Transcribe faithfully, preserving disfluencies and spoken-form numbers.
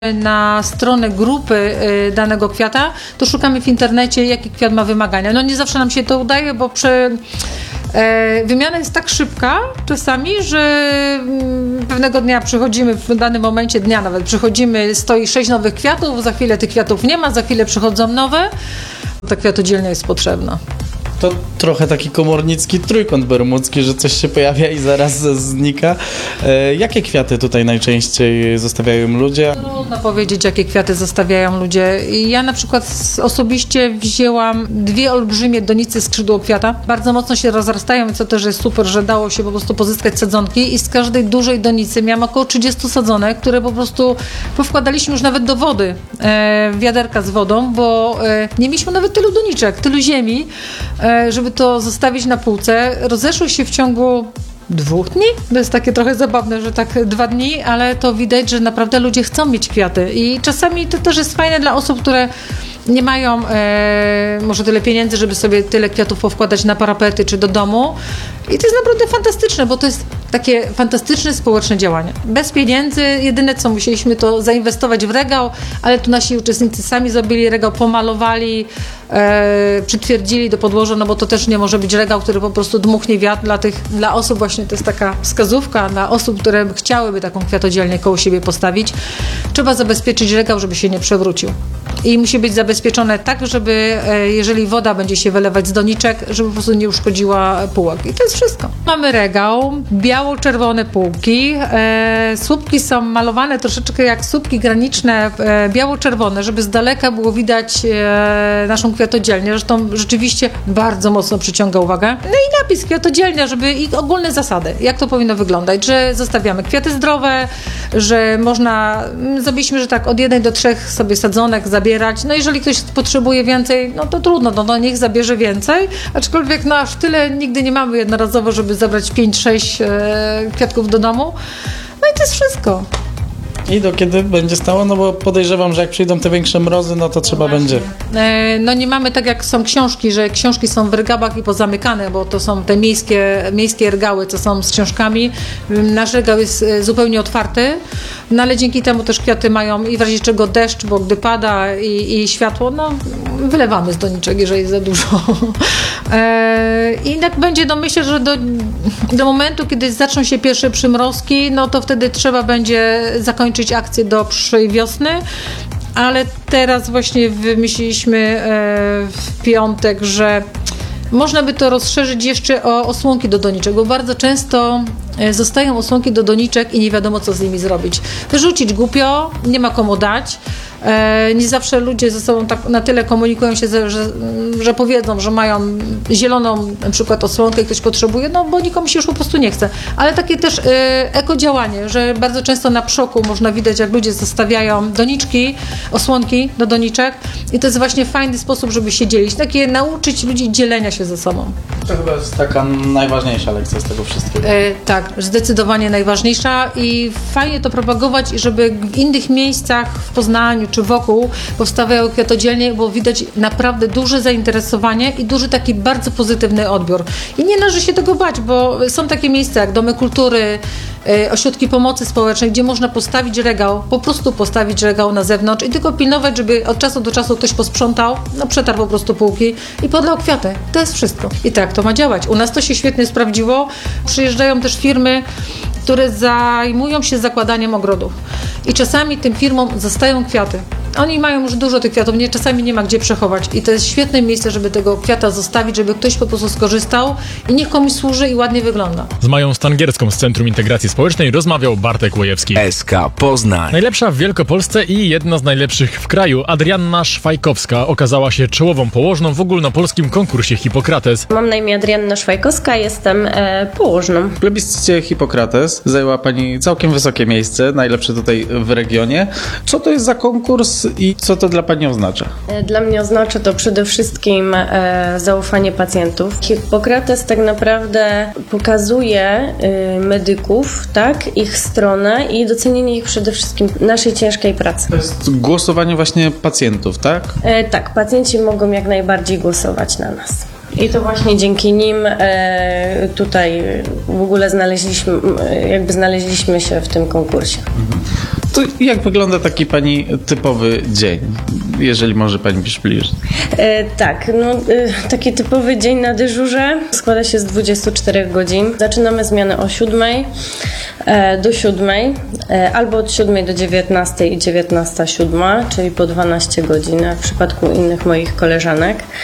na stronę grupy danego kwiata, to szukamy w internecie, jaki kwiat ma wymagania. No nie zawsze nam się to udaje, bo przy, e, wymiana jest tak szybka czasami, że pewnego dnia przychodzimy, w danym momencie dnia nawet przychodzimy, stoi sześć nowych kwiatów, za chwilę tych kwiatów nie ma, za chwilę przychodzą nowe. Ta kwiatodzielnia jest potrzebna. To trochę taki komornicki trójkąt bermudzki, że coś się pojawia i zaraz znika. E, jakie kwiaty tutaj najczęściej zostawiają ludzie? Trudno powiedzieć, jakie kwiaty zostawiają ludzie. Ja na przykład osobiście wzięłam dwie olbrzymie donice skrzydłokwiata. Bardzo mocno się rozrastają, co też jest super, że dało się po prostu pozyskać sadzonki i z każdej dużej donicy miałam około trzydzieści sadzonek, które po prostu powkładaliśmy już nawet do wody, e, wiaderka z wodą, bo e, nie mieliśmy nawet tylu doniczek, tylu ziemi, e, żeby to zostawić na półce. Rozeszły się w ciągu dwóch dni. To jest takie trochę zabawne, że tak dwa dni, ale to widać, że naprawdę ludzie chcą mieć kwiaty i czasami to też jest fajne dla osób, które nie mają e, może tyle pieniędzy, żeby sobie tyle kwiatów powkładać na parapety czy do domu. I to jest naprawdę fantastyczne, bo to jest takie fantastyczne społeczne działanie. Bez pieniędzy, jedyne co musieliśmy to zainwestować w regał, ale tu nasi uczestnicy sami zrobili regał, pomalowali, e, przytwierdzili do podłoża, no bo to też nie może być regał, który po prostu dmuchnie wiatr dla tych, dla osób właśnie, to jest taka wskazówka dla osób, które chciałyby taką kwiatodzielnię koło siebie postawić. Trzeba zabezpieczyć regał, żeby się nie przewrócił. I musi być zabezpieczone tak, żeby e, jeżeli woda będzie się wylewać z doniczek, żeby po prostu nie uszkodziła półek. I to jest wszystko. Mamy regał, biało-czerwone półki. E, słupki są malowane troszeczkę jak słupki graniczne, e, biało-czerwone, żeby z daleka było widać e, naszą kwiatodzielnię. Zresztą rzeczywiście bardzo mocno przyciąga uwagę. No i napis kwiatodzielnia, żeby i ogólne zasady, jak to powinno wyglądać, że zostawiamy kwiaty zdrowe, że można, zrobiliśmy, że tak od jednej do trzech sobie sadzonek zabierać. No jeżeli ktoś potrzebuje więcej, no to trudno, no, no niech zabierze więcej, aczkolwiek no aż tyle nigdy nie mamy jednorazowo, żeby zabrać pięć sześć e, kwiatków do domu. No i to jest wszystko. I do kiedy będzie stało? No bo podejrzewam, że jak przyjdą te większe mrozy, no to trzeba no będzie. E, no nie mamy tak jak są książki, że książki są w regałach i pozamykane, bo to są te miejskie, miejskie regały, co są z książkami. Nasz regał jest zupełnie otwarty, no ale dzięki temu też kwiaty mają i w razie czego deszcz, bo gdy pada i, i światło, no wylewamy z doniczek, jeżeli za dużo. E, I tak będzie, no myślę, że do, do momentu, kiedy zaczną się pierwsze przymrozki, no to wtedy trzeba będzie zakończyć akcję do przyszłej wiosny, ale teraz właśnie wymyśliliśmy e, w piątek, że można by to rozszerzyć jeszcze o osłonki do doniczek, bo bardzo często zostają osłonki do doniczek i nie wiadomo, co z nimi zrobić. Wyrzucić głupio, nie ma komu dać. Nie zawsze ludzie ze sobą tak na tyle komunikują się, że, że, że powiedzą, że mają zieloną na przykład osłonkę i ktoś potrzebuje, no bo nikomu się już po prostu nie chce. Ale takie też y, ekodziałanie, że bardzo często na przoku można widać, jak ludzie zostawiają doniczki, osłonki do doniczek i to jest właśnie fajny sposób, żeby się dzielić. Takie nauczyć ludzi dzielenia się ze sobą. To chyba jest taka najważniejsza lekcja z tego wszystkiego. E, tak, zdecydowanie najważniejsza i fajnie to propagować, żeby w innych miejscach w Poznaniu czy wokół powstawały kwiatodzielnie, bo widać naprawdę duże zainteresowanie i duży taki bardzo pozytywny odbiór. I nie należy się tego bać, bo są takie miejsca jak domy kultury, ośrodki pomocy społecznej, gdzie można postawić regał, po prostu postawić regał na zewnątrz i tylko pilnować, żeby od czasu do czasu ktoś posprzątał, no przetarł po prostu półki i podlał kwiaty. To jest wszystko. I tak to ma działać. U nas to się świetnie sprawdziło. Przyjeżdżają też firmy, które zajmują się zakładaniem ogrodów. I czasami tym firmom zostają kwiaty. Oni mają już dużo tych kwiatów, nie, czasami nie ma gdzie przechować. I to jest świetne miejsce, żeby tego kwiata zostawić, żeby ktoś po prostu skorzystał i niech komuś służy i ładnie wygląda. Z Mają Stangierską z Centrum Integracji Społecznej rozmawiał Bartek Łojewski. S K Poznań. Najlepsza w Wielkopolsce i jedna z najlepszych w kraju, Adrianna Szwajkowska, okazała się czołową położną w ogólnopolskim konkursie Hipokrates. Mam na imię Adrianna Szwajkowska, jestem e, położną. W plebiscycie Hipokrates zajęła Pani całkiem wysokie miejsce, najlepsze tutaj w regionie. Co to jest za konkurs i co to dla Pani oznacza? Dla mnie oznacza to przede wszystkim e, zaufanie pacjentów. Hipokrates tak naprawdę pokazuje e, medyków, tak, ich stronę i docenienie ich przede wszystkim naszej ciężkiej pracy. To jest głosowanie właśnie pacjentów, tak? E, tak, pacjenci mogą jak najbardziej głosować na nas. I to właśnie dzięki nim e, tutaj w ogóle znaleźliśmy, jakby znaleźliśmy się w tym konkursie. Mhm. To jak wygląda taki pani typowy dzień, jeżeli może pani przybliżyć? E, tak, no, e, taki typowy dzień na dyżurze składa się z dwudziestu czterech godzin. Zaczynamy zmianę o siódmej e, do siódmej, e, albo od siódmej do dziewiętnastej i dziewiętnasta siódma, czyli po dwanaście godzin w przypadku innych moich koleżanek.